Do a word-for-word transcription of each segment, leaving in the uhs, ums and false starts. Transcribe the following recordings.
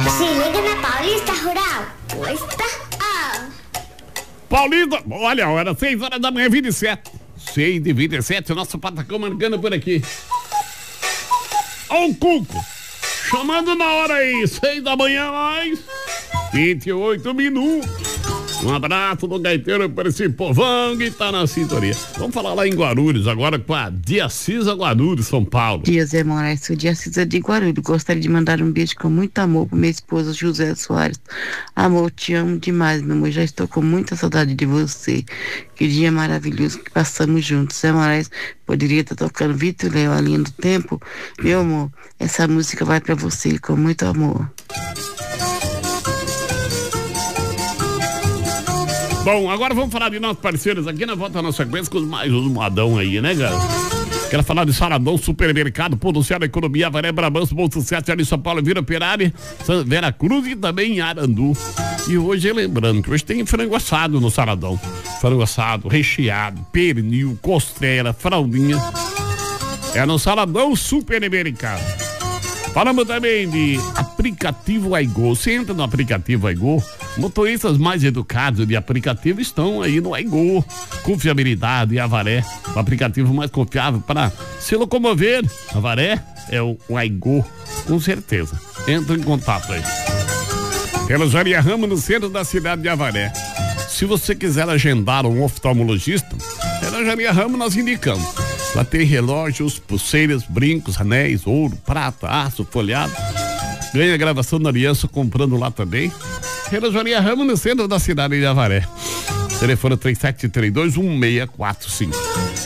Se liga na Paulista Rural. Posta A. Paulista, olha a hora, seis horas da manhã, vinte e sete. seis e vinte e sete, o nosso patacão marcando por aqui. Ó o Cuco, chamando na hora aí, seis da manhã mais vinte e oito minutos. Um abraço do gaiteiro para esse povão que tá na sintonia. Vamos falar lá em Guarulhos agora com a Diacisa Guarulhos, São Paulo. Dia Zé Moraes, sou Diacisa de Guarulhos. Gostaria de mandar um beijo com muito amor pro meu esposo José Soares. Amor, te amo demais, meu amor. Já estou com muita saudade de você. Que dia maravilhoso que passamos juntos. Zé Moraes poderia estar tocando Vitor Léo, A Linha do Tempo. Meu amor, essa música vai para você com muito amor. Bom, agora vamos falar de nossos parceiros aqui na volta da nossa sequência com mais um modão aí, né, galera? Quero falar de Saradão, Supermercado, Produção da Economia, Avaré, Brabanço, Bom Sucesso, ali em São Paulo, Vila Operária, Vera Cruz e também em Arandu. E hoje, lembrando que hoje tem frango assado no Saradão. Frango assado, recheado, pernil, costela, fraldinha. É no Saradão, Supermercado. Falamos também de aplicativo Aigol. Você entra no aplicativo Aigol, motoristas mais educados de aplicativo estão aí no Aigol. Confiabilidade e Avaré, o aplicativo mais confiável para se locomover. Avaré é o, o Aigol, com certeza. Entra em contato aí. Relojaria Ramos, no centro da cidade de Avaré. Se você quiser agendar um oftalmologista, Relojaria Ramos nós indicamos. Lá tem relógios, pulseiras, brincos, anéis, ouro, prata, aço, folhado. Ganha gravação da aliança comprando lá também. Relojaria Ramos, no centro da cidade de Avaré. Telefone três sete três dois, um seis quatro cinco.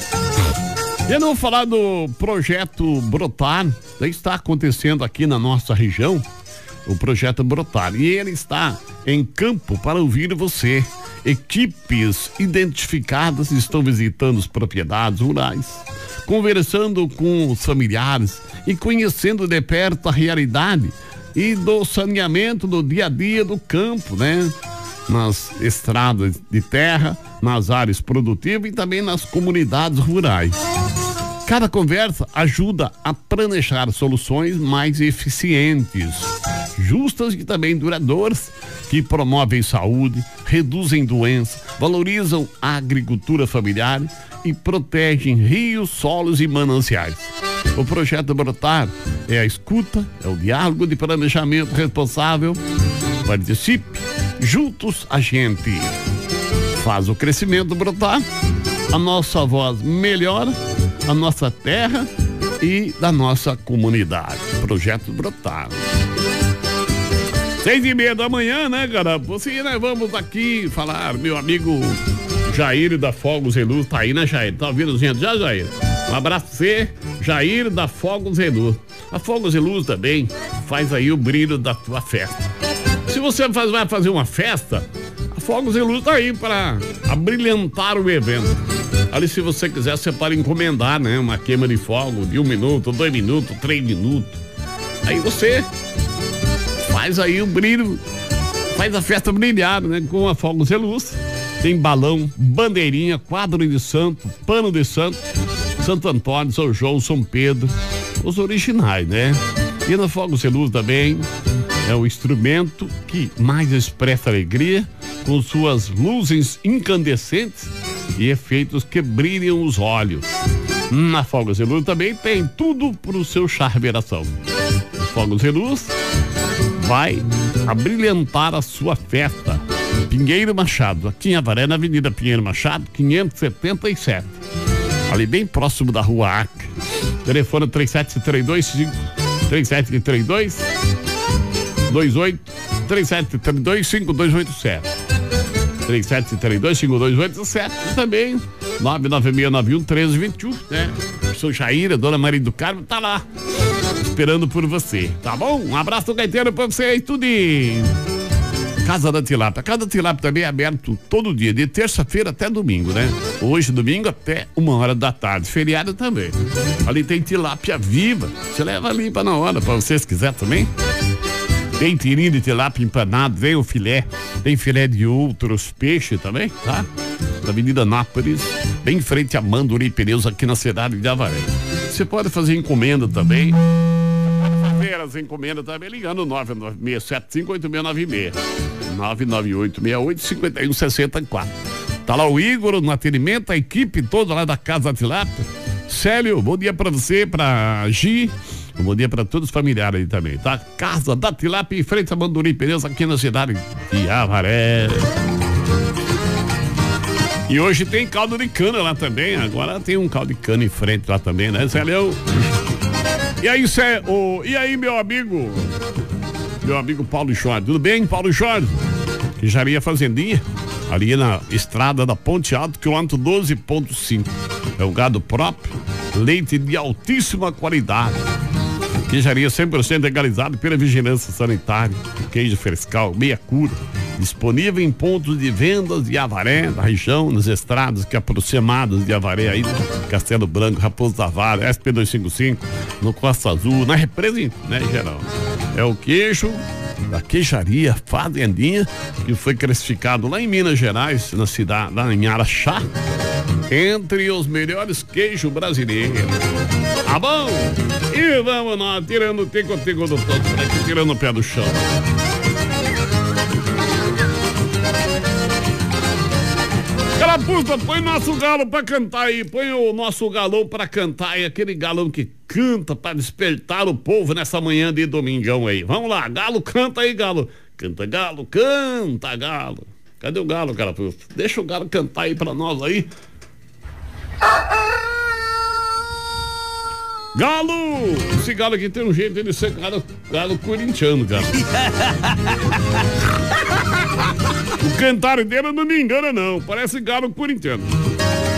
E eu não vou falar do projeto Brotar. Está acontecendo aqui na nossa região o projeto Brotar. E ele está em campo para ouvir você. Equipes identificadas estão visitando as propriedades rurais, conversando com os familiares e conhecendo de perto a realidade e do saneamento do dia a dia do campo, né? Nas estradas de terra, nas áreas produtivas e também nas comunidades rurais. Cada conversa ajuda a planejar soluções mais eficientes, justas e também duradouras, que promovem saúde, reduzem doenças, valorizam a agricultura familiar e protegem rios, solos e mananciais. O projeto Brotar é a escuta, é o diálogo de planejamento responsável. Participe, juntos a gente faz o crescimento brotar, a nossa voz melhora, a nossa terra e da nossa comunidade. Projeto Brotar. Seis e meia da manhã, né, cara? Você, né, vamos aqui falar, meu amigo Jair da Fogos e Luz, tá aí, né, Jair? Tá ouvindo gente já, Jair? Um abraço pra você, Jair da Fogos e Luz. A Fogos e Luz também faz aí o brilho da tua festa. Se você faz, vai fazer uma festa, a Fogos e Luz tá aí para abrilhantar o evento. Ali, se você quiser, você pode encomendar, né, uma queima de fogo de um minuto, dois minutos, três minutos. Aí você faz aí o brilho, faz a festa brilhar, né? Com a Fogos e Luz. Tem balão, bandeirinha, quadro de santo, pano de santo, Santo Antônio, São João, São Pedro, os originais, né? E na Fogos e Luz também é o instrumento que mais expressa alegria, com suas luzes incandescentes e efeitos que brilham os olhos. Na Fogos e Luz também tem tudo pro seu charmeração. Fogos e Luz vai abrilhantar a sua festa. Pinheiro Machado, aqui em Avaré, na Avenida Pinheiro Machado, quinhentos e setenta e sete. Ali bem próximo da Rua Acre. Telefone três sete três dois, três sete três dois, dois oito, três sete três dois, cinco dois oito sete. três sete três dois, cinco dois oito sete. E também nove nove seis nove um, um três dois um, né? O seu Jair, a dona Maria do Carmo, tá lá esperando por você, tá bom? Um abraço do gaiteiro pra você e tudo. Casa da Tilápia. A Casa da Tilápia também é aberto todo dia, de terça-feira até domingo, né? Hoje, domingo, até uma hora da tarde. Feriado também. Ali tem tilápia viva. Você leva ali pra na hora, pra vocês quiser também. Tem tirinho de tilápia empanado, vem o filé. Tem filé de outros peixes também, tá? Na Avenida Nápoles, bem em frente a Manduri Pneus, aqui na cidade de Avaré. Você pode fazer encomenda também. quer as encomendas também, ligando nove nove seis sete cinco oito seis nove seis. nove nove oito seis oito cinco um seis quatro. Tá lá o Igor no atendimento, a equipe toda lá da Casa Tilápia. Célio, bom dia pra você, pra Gi. Um bom dia pra todos os familiares aí também, tá? Casa da Tilápia em frente a Mandurim Pneus aqui na cidade de Avaré. E hoje tem caldo de cana lá também. Agora tem um caldo de cana em frente lá também, né, Célio? E aí, Cé, oh, e aí, meu amigo? Meu amigo Paulo Jorge. Tudo bem, Paulo Jorge? Queijaria Fazendinha, ali na estrada da Ponte Alto, quilômetro doze ponto cinco. É o gado próprio, leite de altíssima qualidade. Queijaria cem por cento legalizado pela Vigilância Sanitária. Queijo frescal, meia cura. Disponível em pontos de vendas de Avaré, da região, nas estradas que aproximadas de Avaré aí, Castelo Branco, Raposo da Vara, S P duzentos e cinquenta e cinco, no Costa Azul, na represa, né, geral. É o queijo da Queijaria Fazendinha, que foi classificado lá em Minas Gerais, na cidade, lá em Araxá, entre os melhores queijos brasileiros. Tá bom? E vamos nós, tirando o teco-teco do todo, aqui, tirando o pé do chão. Carapuça, põe nosso galo pra cantar aí, põe o nosso galão pra cantar aí, aquele galão que canta pra despertar o povo nessa manhã de domingão aí. Vamos lá, galo, canta aí, galo. Canta, galo, canta, galo. Cadê o galo, Carapuça? Deixa o galo cantar aí pra nós aí. Galo! Esse galo aqui tem um jeito de ser galo, galo corintiano, cara. O cantar dele não me engana, não. Parece galo corintiano.